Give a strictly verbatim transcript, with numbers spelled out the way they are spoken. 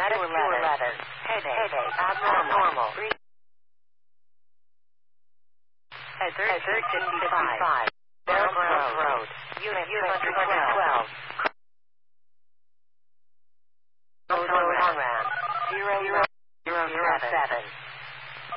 Lattice two eleven. Headache. Abnormal. Hazard fifty-five. Barrow Road. Unit two twelve. Road on ramp. Zero zero zero seven.